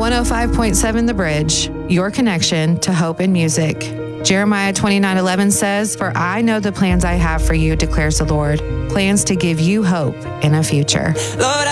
105.7 The Bridge, your connection to hope and music. Jeremiah 29:11 says, "For I know the plans I have for you, declares the Lord, plans to give you hope in a future." Lord,